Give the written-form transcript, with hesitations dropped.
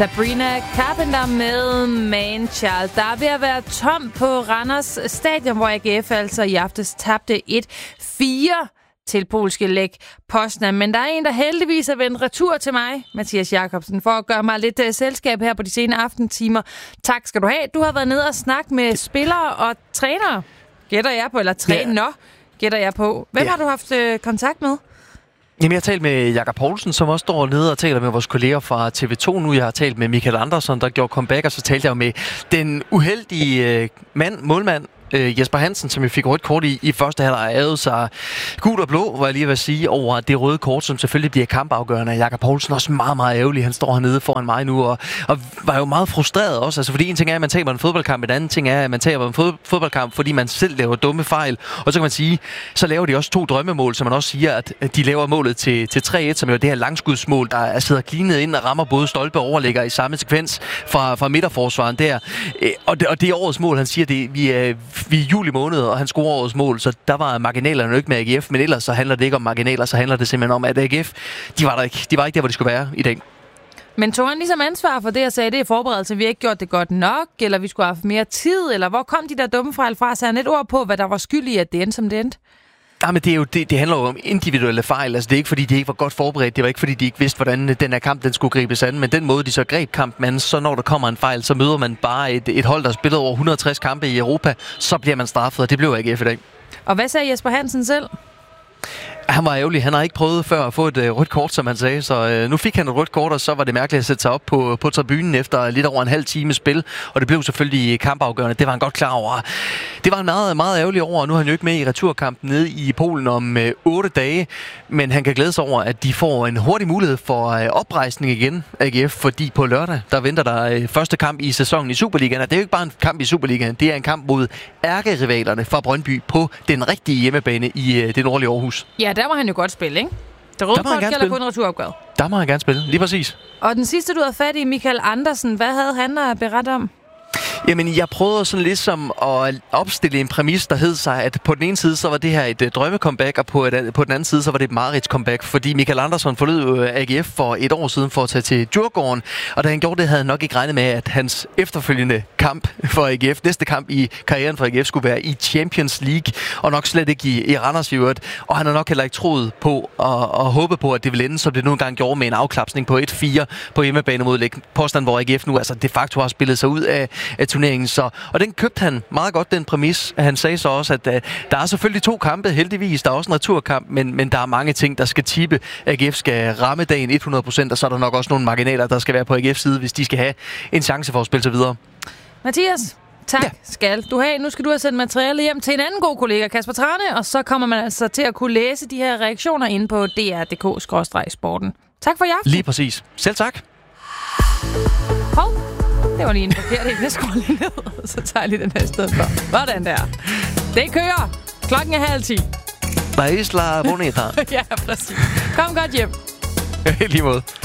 Sabrina Carpenter med Man Child. Der er ved at være tom på Randers Stadion, hvor AGF altså i aftes tabte 1-4 til polske Lech Poznan. Men der er en, der heldigvis er vendt retur til mig, Mathias Jakobsen, for at gøre mig lidt selskab her på de sene aftentimer. Tak skal du have. Du har været nede og snakke med spillere og trænere. Gætter jeg på, eller træner, gætter jeg på. Hvem har du haft kontakt med? Jamen, jeg har talt med Jakob Poulsen, som også står nede og taler med vores kolleger fra TV2 nu. Jeg har talt med Michael Andersson, der gjorde comeback, og så talte jeg med den uheldige målmand, Jesper Hansen, som jeg fik rødt kort i første halvleg, ærede sig gul og blå, hvor jeg lige vil sige, over det røde kort, som selvfølgelig bliver kampafgørende. Jakob Poulsen også meget, meget ærgerlig. Han står hernede foran mig nu, og var jo meget frustreret også. Altså, fordi en ting er, at man taber en fodboldkamp, en anden ting er, at man taber en fodboldkamp, fordi man selv laver dumme fejl. Og så kan man sige, så laver de også 2 drømmemål, som man også siger, at de laver målet til 3-1, som jo det her langskudsmål, der sidder klinet ind og rammer både stolpe og overligger i samme sekvens fra midterforsvaren der. Og det er årets mål, han siger, vi er juli måned, og han scorer årets mål, så der var marginalerne jo ikke med AGF, men ellers så handler det ikke om marginaler, så handler det simpelthen om, at AGF, de var ikke der, hvor de skulle være i dag. Men tog han ligesom ansvar for det, og sagde, det er forberedelse, vi har ikke gjort det godt nok, eller vi skulle have haft mere tid, eller hvor kom de der dumme fejl fra? Så han et ord på, hvad der var skyld i, at det endte, som det endte? Ja, men det handler jo om individuelle fejl. Altså, det er ikke, fordi de ikke var godt forberedt. Det var ikke, fordi de ikke vidste, hvordan den her kamp den skulle gribes an. Men den måde, de så greb kampen, så når der kommer en fejl, så møder man bare et hold, der har spillet over 160 kampe i Europa. Så bliver man straffet, og det blev AGF i dag. Og hvad sagde Jesper Hansen selv? Han var ærgerlig. Han har ikke prøvet før at få et rødt kort, som han sagde. Så nu fik han et rødt kort, og så var det mærkeligt at sætte sig op på tribunen efter lidt over en halv time spil. Og det blev selvfølgelig kampafgørende. Det var han godt klar over. Det var han meget, meget ærgerlig over, og nu er han jo ikke med i returkampen nede i Polen om 8 dage. Men han kan glæde sig over, at de får en hurtig mulighed for oprejsning igen, AGF. Fordi på lørdag, der venter der første kamp i sæsonen i Superligaen. Og det er jo ikke bare en kamp i Superligaen. Det er en kamp mod ærkerivalerne fra Brøndby på den rigtige hjemmebane i det nordlige Aarhus. Ja, der må han jo godt spille, ikke? Det røde kort gælder kun returopgave. Der må han gerne spille, lige præcis. Og den sidste, du havde fat i, Michael Andersen, hvad havde han at berette om? Jamen, jeg prøvede sådan ligesom at opstille en præmis, der hed sig, at på den ene side, så var det her et drømmecomeback, og på den anden side, så var det et mareridts-comeback, fordi Michael Andersson forlod AGF for et år siden for at tage til Djurgården, og da han gjorde det, havde han nok ikke regnet med, at hans efterfølgende kamp for AGF, næste kamp i karrieren for AGF, skulle være i Champions League, og nok slet ikke i Randers i øvrigt, og han har nok heller ikke troet på og håbet på, at det ville ende, som det nu engang gjorde med en afklapsning på 1-4 på hjemmebane mod Lech Poznan, hvor AGF nu altså de facto har spillet sig ud af turneringen. Og den købte han meget godt, den præmis. Han sagde så også, at der er selvfølgelig 2 kampe, heldigvis. Der er også en returkamp, men der er mange ting, der skal tippe. AGF skal ramme dagen 100%, og så er der nok også nogle marginaler, der skal være på AGF's side, hvis de skal have en chance for at spille sig videre. Mathias, tak skal du have. Nu skal du have sendt materiale hjem til en anden god kollega, Kasper Trane, og så kommer man altså til at kunne læse de her reaktioner inde på dr.dk/sporten. Tak for i aften. Lige præcis. Selv tak. Hov. Det var lige en forkert en. Jeg skruer lige ned, så tager jeg lige den her sted for. Hvordan der? Det kører. Klokken er 9:30. La Isla Bonita. Ja, præcis. Kom godt hjem. Lige måde.